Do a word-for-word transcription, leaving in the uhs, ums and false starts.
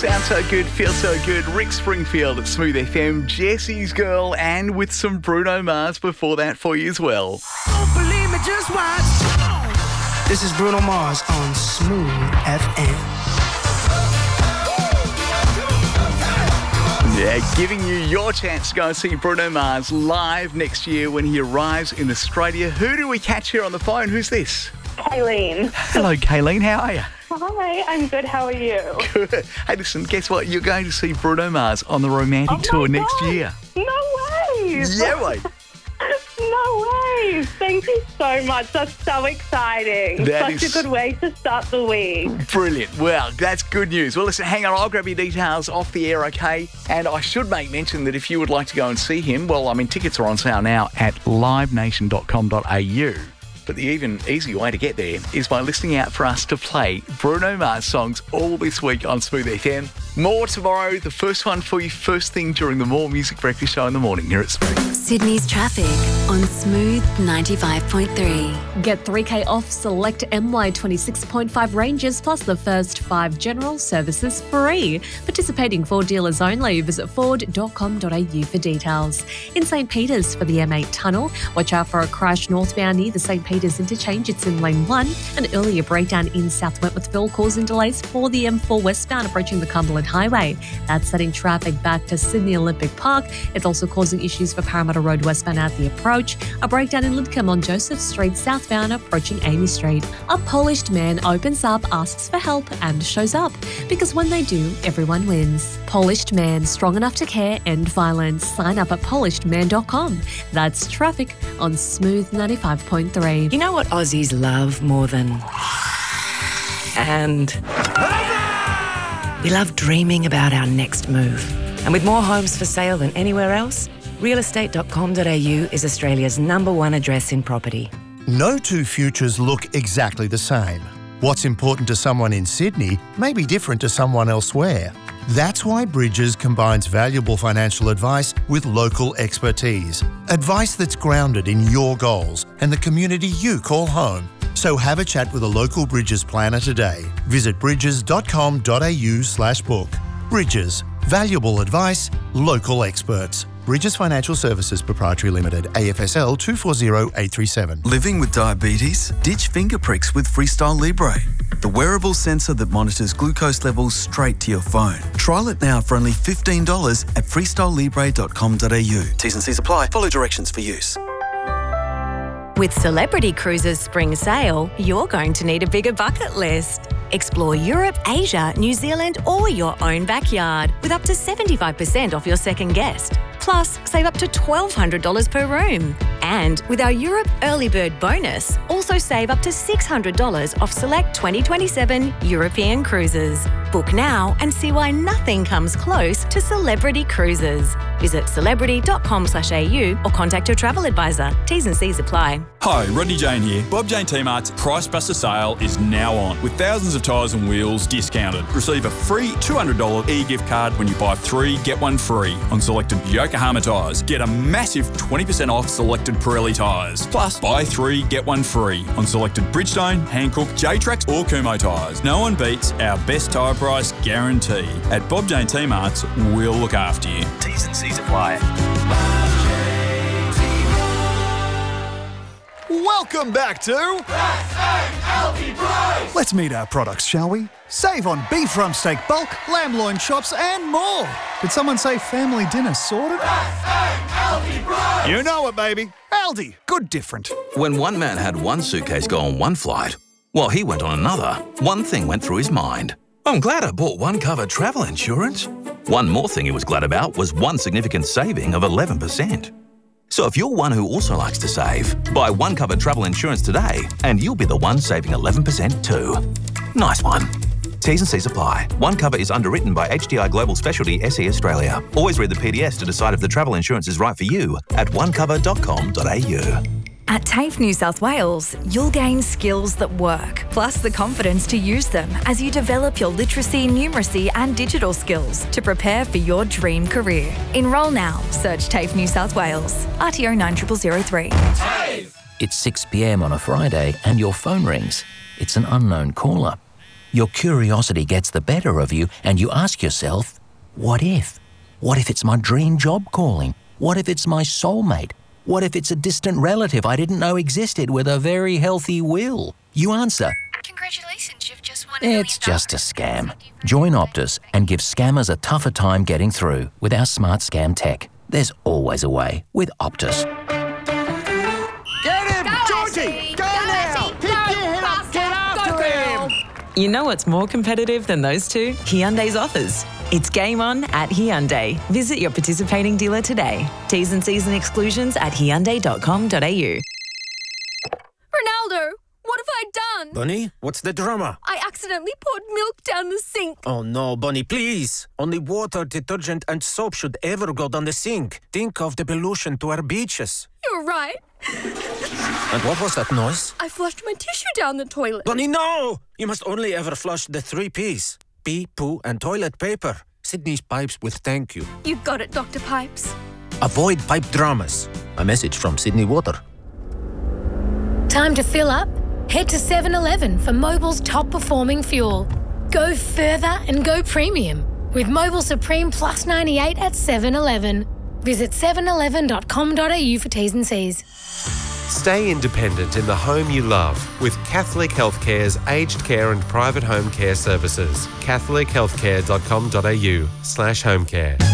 Sounds so good, feels so good. Rick Springfield at Smooth F M, Jesse's Girl, and with some Bruno Mars before that for you as well. Don't believe me, just watch. This is Bruno Mars on Smooth F M. Yeah, giving you your chance to go and see Bruno Mars live next year when he arrives in Australia. Who do we catch here on the phone? Who's this? Kayleen. Hello, Kayleen. How are you? Hi, I'm good. How are you? Good. Hey, listen, guess what? You're going to see Bruno Mars on the Romantic Oh Tour my next God. year. No way. Yeah, wait. No way. Thank you so much. That's so exciting. That Such is- a good way to start the week. Brilliant. Well, that's good news. Well, listen, hang on. I'll grab your details off the air, okay? And I should make mention that if you would like to go and see him, well, I mean, tickets are on sale now at live nation dot com dot a u. But the even easier way to get there is by listening out for us to play Bruno Mars songs all this week on Smooth F M. More tomorrow. The first one for you first thing during the More Music Breakfast Show in the morning here at Smooth. Sydney's traffic on Smooth ninety-five point three. Get three K off select M Y twenty-six point five ranges plus the first five general services free. Participating Ford dealers only. Visit ford dot com dot a u for details. In St Peters for the M eight tunnel, watch out for a crash northbound near the St Peters interchange. It's in lane one. An earlier breakdown in South Wentworthville causing delays for the M four westbound approaching the Cumberland Highway. That's setting traffic back to Sydney Olympic Park. It's also causing issues for Parramatta Road westbound at the approach. A breakdown in Lidcombe on Joseph Street southbound approaching Amy Street. A polished man opens up, asks for help and shows up. Because when they do, everyone wins. Polished Man, strong enough to care, end violence. Sign up at polished man dot com. That's traffic on Smooth ninety-five point three. You know what Aussies love more than... And... We love dreaming about our next move. And with more homes for sale than anywhere else, real estate dot com dot a u is Australia's number one address in property. No two futures look exactly the same. What's important to someone in Sydney may be different to someone elsewhere. That's why Bridges combines valuable financial advice with local expertise. Advice that's grounded in your goals and the community you call home. So have a chat with a local Bridges planner today. Visit bridges dot com dot a u slash book. Bridges. Valuable advice, local experts. Bridges Financial Services Proprietary Limited, A F S L two four zero eight three seven. Living with diabetes? Ditch finger pricks with Freestyle Libre, the wearable sensor that monitors glucose levels straight to your phone. Trial it now for only fifteen dollars at freestyle libre dot com dot a u. T's and C's apply. Follow directions for use. With Celebrity Cruises Spring Sale, you're going to need a bigger bucket list. Explore Europe, Asia, New Zealand, or your own backyard with up to seventy-five percent off your second guest. Plus, save up to twelve hundred dollars per room. And with our Europe Early Bird bonus, also save up to six hundred dollars off select twenty twenty-seven European cruises. Book now and see why nothing comes close to Celebrity Cruises. Visit celebrity dot com slash a u or contact your travel advisor. T's and C's apply. Hi, Rodney Jane here. Bob Jane T-Mart's Price Buster sale is now on with thousands of tyres and wheels discounted. Receive a free two hundred dollars e-gift card when you buy three, get one free on selected Yokohama tyres. Get a massive twenty percent off selected Pirelli tyres. Plus, buy three, get one free on selected Bridgestone, Hankook, J-Trax or Kumho tyres. No one beats our best tyre price guarantee. At Bob Jane T-Mart's, we'll look after you. T's and C's apply. Welcome back to S A L T Price. Let's meet our products, shall we? Save on beef rump steak bulk, lamb loin chops and more. Did someone say family dinner sorted? S A L T Price. You know it, baby. Aldi, good different. When one man had one suitcase go on one flight, while he went on another, one thing went through his mind. I'm glad I bought one cover travel insurance. One more thing he was glad about was one significant saving of eleven percent. So if you're one who also likes to save, buy one cover travel insurance today and you'll be the one saving eleven percent too. Nice one. T's and C's apply. One cover is underwritten by H D I Global Specialty S E Australia. Always read the P D S to decide if the travel insurance is right for you at one cover dot com dot a u. At TAFE New South Wales, you'll gain skills that work, plus the confidence to use them as you develop your literacy, numeracy and digital skills to prepare for your dream career. Enrol now. Search TAFE New South Wales. R T O nine zero zero zero three. It's six p m on a Friday and your phone rings. It's an unknown caller. your curiosity gets the better of you and you ask yourself, what if? What if it's my dream job calling? What if it's my soulmate? What if it's a distant relative I didn't know existed with a very healthy will? You answer, congratulations, you've just won. it's just a scam. Join Optus and give scammers a tougher time getting through with our smart scam tech. There's always a way with Optus. Get him! Go, Georgie! Ashley! Go, Go, now! Ashley! Pick Go, your head up! faster! Get after Go, girl! him! You know what's more competitive than those two? Hyundai's offers. It's game on at Hyundai. Visit your participating dealer today. T's and C's and exclusions at hyundai dot com dot a u. Ronaldo, what have I done? Bunny, what's the drama? I accidentally poured milk down the sink. Oh no, Bunny, please. Only water, detergent and soap should ever go down the sink. Think of the pollution to our beaches. You're right. And what was that noise? I flushed my tissue down the toilet. Bunny, no! You must only ever flush the three P's. Pee, poo and toilet paper. Sydney's pipes with thank you. You got it, Doctor Pipes. Avoid pipe dramas. A message from Sydney Water. Time to fill up? Head to seven eleven for Mobil's top performing fuel. Go further and go premium with Mobil Supreme Plus ninety-eight at seven eleven. Visit seven eleven dot com dot a u for T's and C's. Stay independent in the home you love with Catholic Healthcare's aged care and private home care services. catholic healthcare dot com dot a u slash home care.